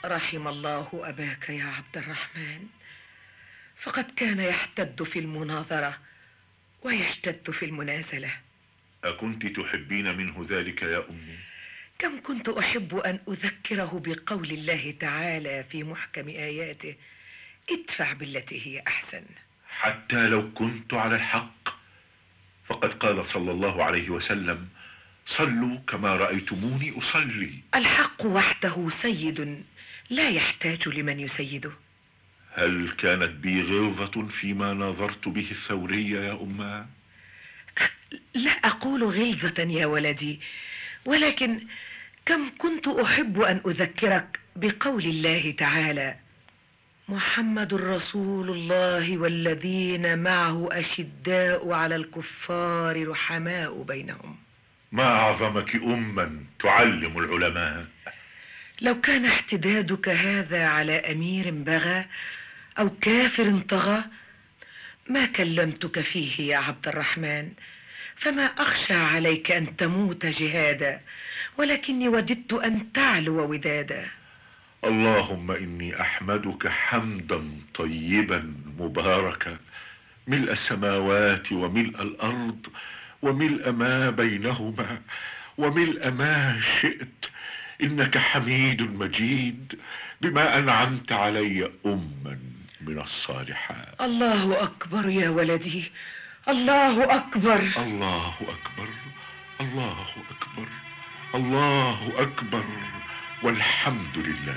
رحم الله أباك يا عبد الرحمن، فقد كان يحتد في المناظرة ويشتد في المنازلة. أكنت تحبين منه ذلك يا أمي؟ كم كنت أحب أن أذكره بقول الله تعالى في محكم آياته: ادفع بالتي هي أحسن. حتى لو كنت على الحق، فقد قال صلى الله عليه وسلم: صلوا كما رأيتموني أصلي. الحق وحده سيد، لا يحتاج لمن يسيده. هل كانت بي غلظة فيما ناظرت به الثورية يا أماه؟ لا أقول غلظة يا ولدي، ولكن كم كنت أحب أن أذكرك بقول الله تعالى: محمد رسول الله والذين معه أشداء على الكفار رحماء بينهم. ما أعظمك أما تعلم العلماء. لو كان احتدادك هذا على أمير بغى أو كافر طغى ما كلمتك فيه يا عبد الرحمن، فما أخشى عليك أن تموت جهادا، ولكني وددت أن تعلو ودادا. اللهم إني أحمدك حمدا طيبا مباركا، ملء السماوات وملء الأرض وملء ما بينهما وملء ما شئت، إنك حميد مجيد بما أنعمت علي أما من الصالحات. الله أكبر يا ولدي، الله أكبر، الله أكبر، الله أكبر، الله أكبر، والحمد لله.